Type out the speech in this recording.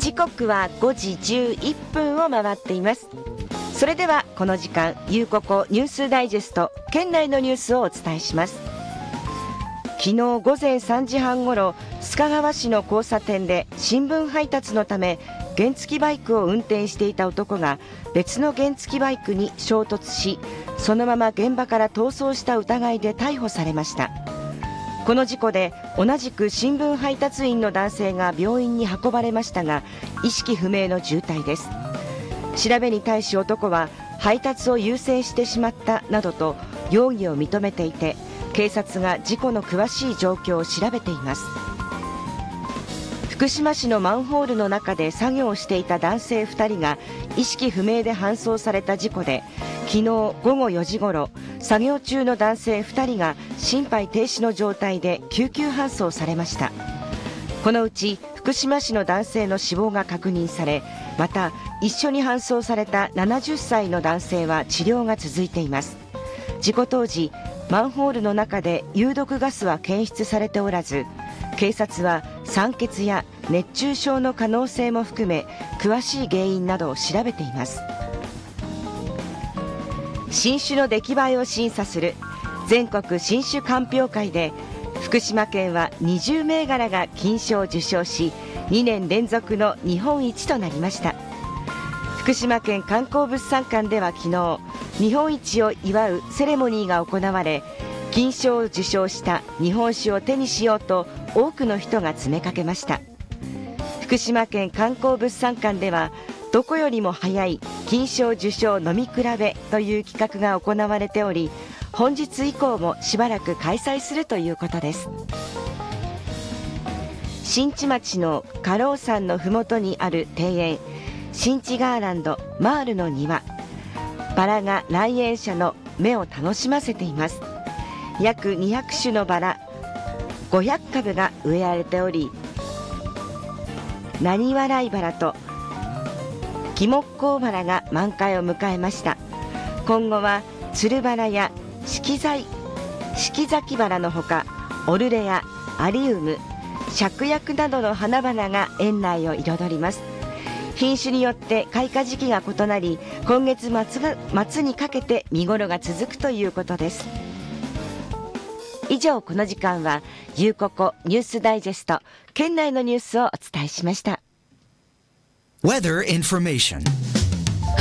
時刻は5時11分を回っています。それではこの時間、ゆうここニュースダイジェスト、県内のニュースをお伝えします。昨日午前3時半ごろ、須賀川市の交差点で新聞配達のため原付バイクを運転していた男が別の原付バイクに衝突し、そのまま現場から逃走した疑いで逮捕されました。この事故で同じく新聞配達員の男性が病院に運ばれましたが、意識不明の重体です。調べに対し男は配達を優先してしまったなどと容疑を認めていて、警察が事故の詳しい状況を調べています。福島市のマンホールの中で作業をしていた男性2人が意識不明で搬送された事故で、昨日午後4時ごろ、作業中の男性2人が心肺停止の状態で救急搬送されました。このうち福島市の男性の死亡が確認され、また一緒に搬送された70歳の男性は治療が続いています。事故当時、マンホールの中で有毒ガスは検出されておらず、警察は酸欠や熱中症の可能性も含め詳しい原因などを調べています。新酒の出来栄えを審査する全国新酒鑑評会で、福島県は20銘柄が金賞を受賞し、2年連続の日本一となりました。福島県観光物産館では昨日、日本一を祝うセレモニーが行われ、金賞を受賞した日本酒を手にしようと多くの人が詰めかけました。福島県観光物産館では、どこよりも早い金賞受賞飲み比べという企画が行われており、本日以降もしばらく開催するということです。新地町の家老山のふもとにある庭園、新地ガーランドマールの庭、バラが来園者の目を楽しませています。約200種のバラ500株が植えられており、何笑いバラと木木工バラが満開を迎えました。今後はつるバラや四季咲きバラのほか、オルレやアリウム、芍薬などの花々が園内を彩ります。品種によって開花時期が異なり、今月末にかけて見頃が続くということです。以上、この時間はゆうここニュースダイジェスト、県内のニュースをお伝えしました。 Weather information